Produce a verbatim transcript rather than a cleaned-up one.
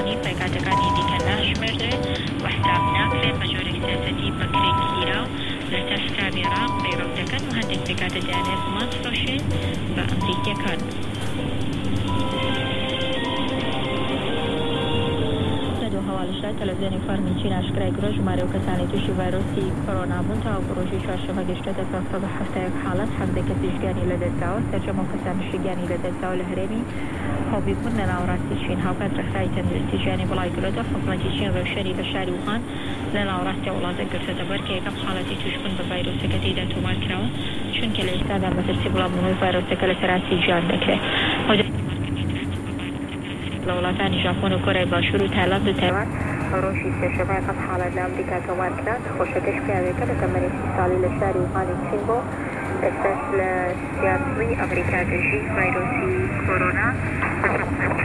ئەلمانی پێکاتەکانی دیکە ناشمێردرێ و حساب ناکرێت بە جۆرێک سیاسەتی بەکرێک گیرا و لەسەر سکامی ڕاق پەیڕەو دەکەن و هەندێک پێکاتە دەیانێت مافرۆشێت بە ئەمریکیەکان. هەواڵشدا تەلەڤیزیۆنی فارمی چین ئاشکرای کرۆ ژمارە و کەسانی تووشی ڤایرۆسی کۆرۆنا بوون تاوەکو ڕۆژی چوارشەممە گەشتۆتە پێنجسەد و هەفتەیەک حاڵەت هەفتەی کەسی ژگانی لەدەستداوە سەرجەم و کەسانی شیگانی لەدەستداوە لە هەرێمی هۆبی بوون لە ناوەڕاستی چین. هاوکات ڕێکخراوی تەندروستی ژیانی وڵای گرۆدە حکوومەتی چین ڕێوشێری بە شاری ووهان لە ناوەڕاستی وڵاتە گرتوتە بەر کە یەکەم حاڵەتی توشبوون بە ڤایرۆسەکە تێیدا تۆمار کراوە چونکە لە ئێستادا مەترسی بڵاوبوونەوەی ڤایرۆسەکە لە تەراسی گیان دەکرێت. لە وڵاتانی ژاپۆن و کۆرەی باشوور و تایلاند و تایوان ڕۆژی سێشەمای قەت حاڵەت لە ئەمریکا تۆمار کرا. خۆشەکەش پیاوێکە لە تەمەنی سی ساڵی لە شاری ووهانی چین بۆ ئێستاش لە سیاتڵی ئەمریکا دەژی ڤایرۆسی کۆرۆنا